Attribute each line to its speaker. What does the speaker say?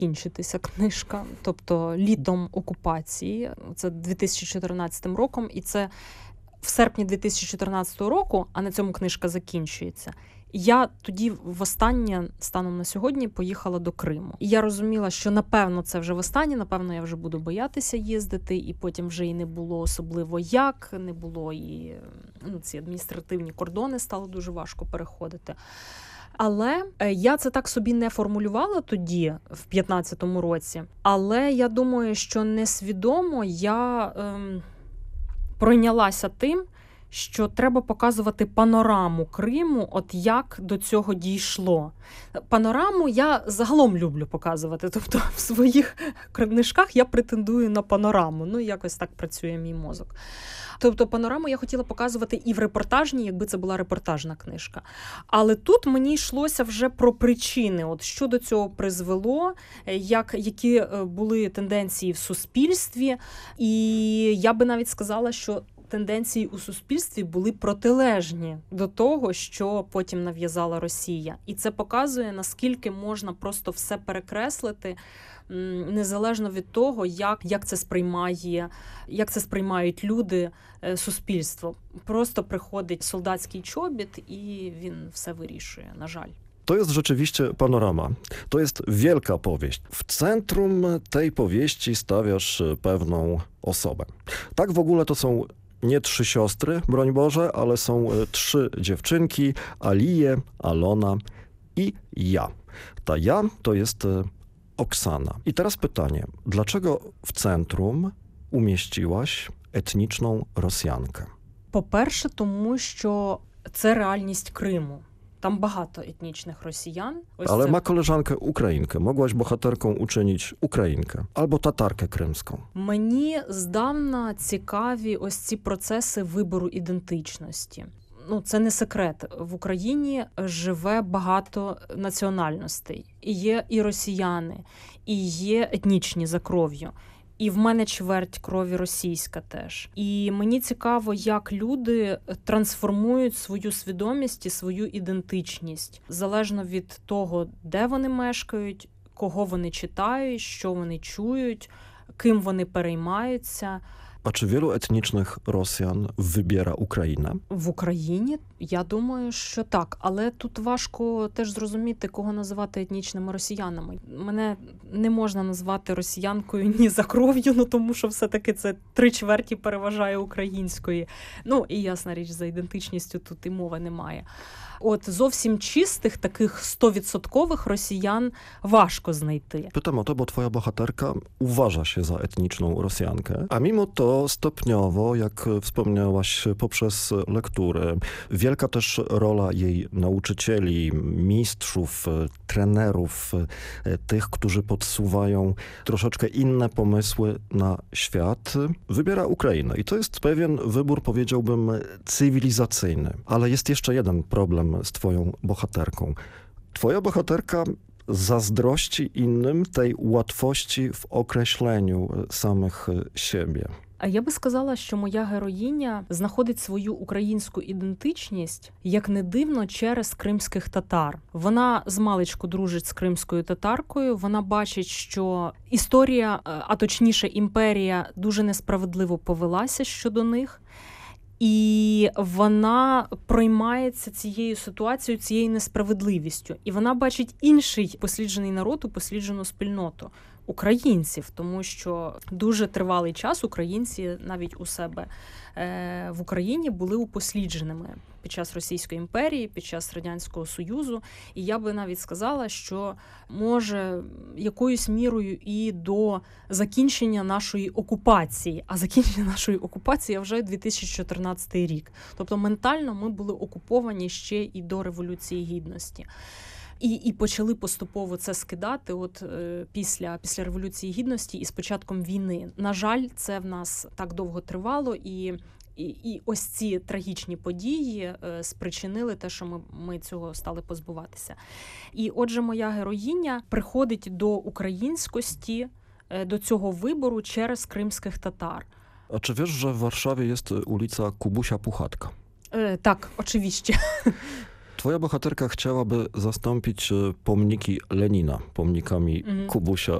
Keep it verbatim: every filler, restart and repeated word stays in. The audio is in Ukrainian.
Speaker 1: закінчитися книжка, тобто літом окупації, це дві тисячі чотирнадцятим роком, і це в серпні дві тисячі чотирнадцятого року, а на цьому книжка закінчується. Я тоді востаннє, станом на сьогодні, поїхала до Криму. І я розуміла, що напевно це вже востаннє, напевно я вже буду боятися їздити, і потім вже і не було особливо як, не було і ну, ці адміністративні кордони стало дуже важко переходити. Але я це так собі не формулювала тоді, в п'ятнадцятому році. Але я думаю, що несвідомо я ем, пройнялася тим, що треба показувати панораму Криму, от як до цього дійшло. Панораму я загалом люблю показувати, тобто в своїх книжках я претендую на панораму, ну якось так працює мій мозок. Тобто панораму я хотіла показувати і в репортажній, якби це була репортажна книжка. Але тут мені йшлося вже про причини, от що до цього призвело, як, які були тенденції в суспільстві. І я би навіть сказала, що тенденції у суспільстві були протилежні до того, що потім нав'язала Росія. І це показує, наскільки можна просто все перекреслити, незалежно від того, як, як це spриймає, як це сприймають люди, суспільство. Просто приходить солдатський чобіт і він все wyrішuje, na żal.
Speaker 2: To jest rzeczywiście panorama. To jest wielka powieść. W centrum tej powieści stawiasz pewną osobę. Tak w ogóle to są nie trzy siostry, broń Boże, ale są trzy dziewczynki, Alije, Alona i ja. Ta ja to jest Oksana. I teraz pytanie, dlaczego w centrum umieściłaś етнічну росіянку?
Speaker 1: По-перше, тому що це реальність Криму. Там багато етнічних росіян.
Speaker 2: Ось Але це... ma koleżankę Ukrainkę. Mogłaś bohaterką uczynić Ukrainkę albo tatarkę krymską.
Speaker 1: Мені здавна цікаві ось ці процеси вибору ідентичності. Ну, це не секрет. В Україні живе багато національностей. І є і росіяни, і є етнічні за кров'ю. І в мене чверть крові російська теж. І мені цікаво, як люди трансформують свою свідомість і свою ідентичність. Залежно від того, де вони мешкають, кого вони читають, що вони чують, ким вони переймаються.
Speaker 2: А чи wielu етнічних росіян wybiera Україну?
Speaker 1: В Україні, я думаю, що так. Але тут важко теж зрозуміти, кого називати етнічними росіянами. Мене не можна назвати росіянкою ні за кров'ю, ну тому що все-таки це три чверті переважає української. Ну і ясна річ, за ідентичністю тут і мови немає. От зовсім чистих, таких стовідсоткових росіян важко знайти.
Speaker 2: Pytam o to, bo twoja bohaterka uważa się za etniczną Rosjankę, a mimo to stopniowo, jak wspomniałaś poprzez lektury, wielka też rola jej nauczycieli, mistrzów, trenerów, tych, którzy podsuwają troszeczkę inne pomysły na świat, wybiera Ukrainę. I to jest pewien wybór, powiedziałbym, cywilizacyjny. Ale jest jeszcze jeden problem z twoją bohaterką. Twoja bohaterka zazdrości innym tej łatwości w określeniu samych siebie.
Speaker 1: А я би сказала, що моя героїня знаходить свою українську ідентичність, як не дивно, через кримських татар. Вона змалечку дружить з кримською татаркою, вона бачить, що історія, а точніше імперія, дуже несправедливо повелася щодо них. І вона проймається цією ситуацією, цією несправедливістю. І вона бачить інший посліджений народ, упосліджену спільноту – українців, тому що дуже тривалий час українці навіть у себе в Україні були упослідженими під час Російської імперії, під час Радянського Союзу. І я би навіть сказала, що може якоюсь мірою і до закінчення нашої окупації. А закінчення нашої окупації, я вважаю, дві тисячі чотирнадцятий рік. Тобто ментально ми були окуповані ще і до Революції Гідності. І, і почали поступово це скидати от е, після, після Революції Гідності і з початком війни. На жаль, це в нас так довго тривало, і, і, і ось ці трагічні події е, спричинили те, що ми, ми цього стали позбуватися. І отже, моя героїня приходить до українськості, е, до цього вибору через кримських татар.
Speaker 2: А чи wiesz, że w Warszawie jest ulica Kubusia Puchatka?
Speaker 1: Е, так, очевидно.
Speaker 2: Twoja bohaterka chciałaby zastąpić pomniki Lenina pomnikami
Speaker 1: Mhm.
Speaker 2: Kubusia